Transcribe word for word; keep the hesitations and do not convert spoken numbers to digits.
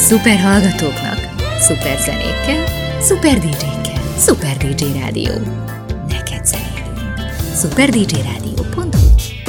Szuper hallgatóknak, szuper zenékkel, szuper dé dzsékkel, Szuper dé dzsé Rádió. Neked zenélünk. Szuper dé dzsé Rádió pont hu